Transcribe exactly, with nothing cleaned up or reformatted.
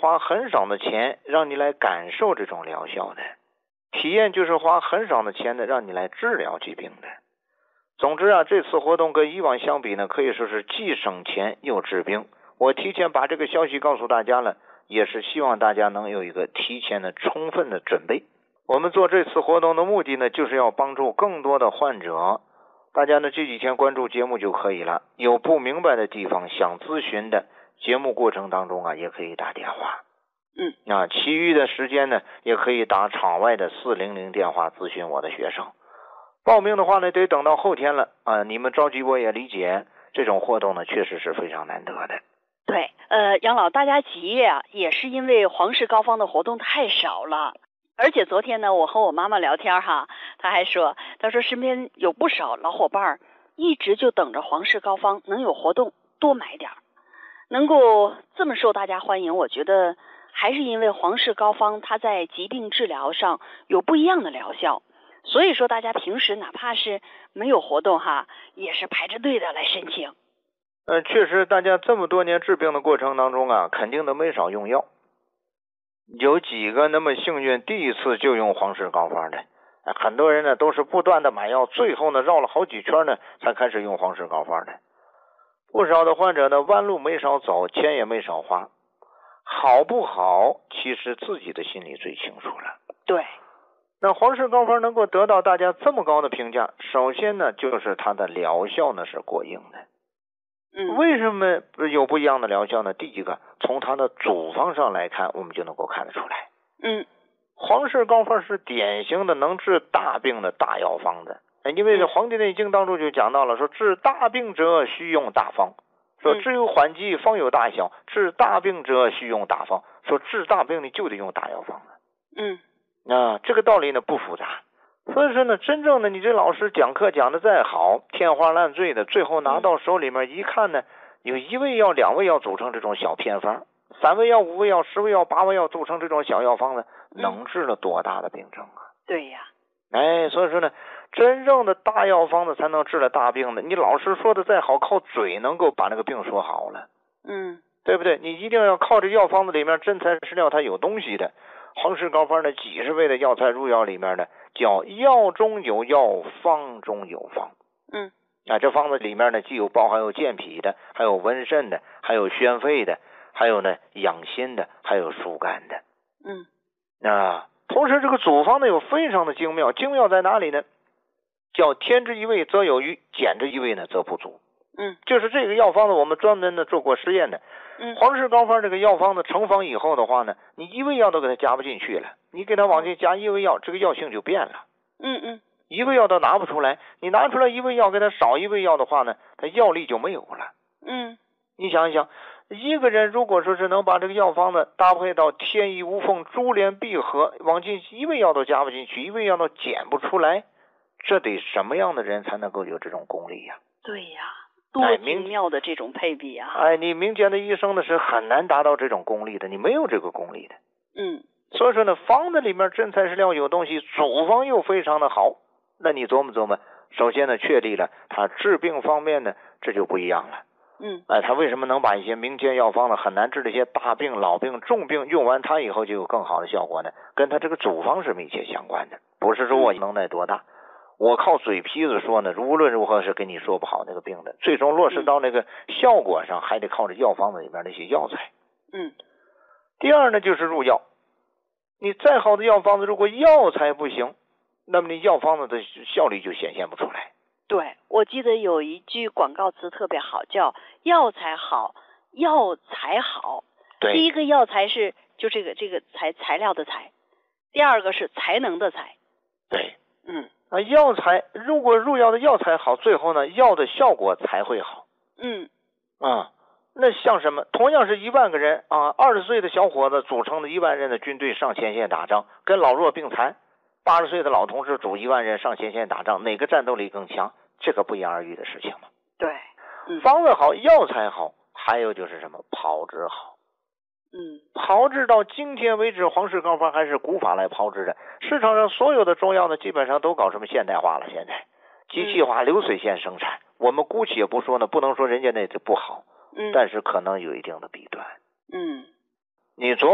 花很少的钱让你来感受这种疗效的，体验就是花很少的钱的让你来治疗疾病的。总之啊，这次活动跟以往相比呢，可以说是既省钱又治病。我提前把这个消息告诉大家了，也是希望大家能有一个提前的充分的准备。我们做这次活动的目的呢，就是要帮助更多的患者。大家呢这几天关注节目就可以了，有不明白的地方想咨询的，节目过程当中啊也可以打电话。 嗯啊，其余的时间呢也可以打场外的四零零电话咨询我的学生。报名的话呢得等到后天了啊，你们着急我也理解，这种活动呢确实是非常难得的。 对，呃，杨老，大家急啊，也是因为黄氏膏方的活动太少了。而且昨天呢，我和我妈妈聊天哈，她还说，她说身边有不少老伙伴一直就等着黄氏膏方能有活动多买点儿，能够这么受大家欢迎，我觉得还是因为黄氏膏方它在疾病治疗上有不一样的疗效。所以说大家平时哪怕是没有活动哈，也是排着队的来申请。 呃，确实大家这么多年治病的过程当中啊，肯定都没少用药。有几个那么幸运第一次就用黄氏膏方的，很多人呢都是不断的买药，最后呢绕了好几圈呢才开始用黄氏膏方的。不少的患者呢弯路没少走，钱也没少花，好不好其实自己的心里最清楚了。 对， 那黄氏膏方能够得到大家这么高的评价，首先呢就是它的疗效呢是过硬的。 嗯， 为什么有不一样的疗效呢？第一个，从它的组方上来看，我们就能够看得出来。 嗯， 黄氏膏方是典型的能治大病的大药方的，因为这《黄帝内经》当中就讲到了，说治大病者须用大方，说治有缓急方有大小，治大病者须用大方，说治大病你就得用大药方的。 嗯， 啊，这个道理呢不复杂。所以说呢，真正的你这老师讲课讲的再好，天花乱坠的，最后拿到手里面一看呢，有一味药、两味药组成这种小偏方，三味药、五味药、十味药、八味药组成这种小药方呢，能治了多大的病症啊？ 对呀。 哎，所以说呢，真正的大药方子才能治了大病的。你老师说的再好，靠嘴能够把那个病说好了， 嗯， 对不对？你一定要靠这药方子里面真材实料，它有东西的。黄氏膏方的几十味的药材入药里面呢，叫药中有药，方中有方。 嗯， 啊，这方子里面呢，既有包含有健脾的，还有温肾的，还有宣肺的，还有呢养心的，还有疏肝的。 嗯， 啊，同时这个组方呢有非常的精妙，精妙在哪里呢？叫添之一味则有余，减之一味呢则不足。 嗯， 就是这个药方子我们专门的做过实验的。 嗯， 黄氏膏方这个药方子成方以后的话呢，你一味药都给它加不进去了，你给它往进加一味药，这个药性就变了。 嗯嗯， 一味药都拿不出来，你拿出来一味药给它少一味药的话呢，它药力就没有了。 嗯， 你想一想，一个人如果说是能把这个药方子搭配到天衣无缝、珠联璧合，往进一味药都加不进去，一味药都减不出来，这得什么样的人才能够有这种功力呀？ 对呀，多精妙的这种配比啊！ 哎，你民间的医生呢是很难达到这种功力的，你没有这个功力的。 嗯， 所以说呢，方子里面真材实料有东西，组方又非常的好，那你琢磨琢磨，首先呢确立了它治病方面呢这就不一样了。 嗯， 哎，他为什么能把一些民间药方呢很难治的一些大病、老病、重病用完它以后就有更好的效果呢？跟他这个组方是密切相关的，不是说我能耐多大。我靠嘴皮子说呢，无论如何是跟你说不好那个病的，最终落实到那个效果上，还得靠着药方子里面那些药材。 嗯， 第二呢，就是入药。你再好的药方子，如果药材不行，那么你药方子的效力就显现不出来。 对，我记得有一句广告词特别好，叫药材好，药材好。 对， 第一个药材是就这个这个材材料的材，第二个是才能的才。 对， 嗯。 啊，药材如果入药的药材好，最后呢药的效果才会好。 嗯， 啊，那像什么？同样是一万个人啊，二十岁的小伙子组成的一万人的军队上前线打仗，跟老弱病残八十岁的老同志组一万人上前线打仗，哪个战斗力更强？这个不言而喻的事情嘛。 对，嗯， 方子好，药材好，还有就是什么？炮制好。 嗯， 炮制到今天为止，黄氏膏方还是古法来炮制的。市场上所有的中药呢，基本上都搞什么现代化了，现在机器化、流水线生产。我们姑且不说呢，不能说人家那不好， 嗯， 但是可能有一定的弊端。 嗯， 你琢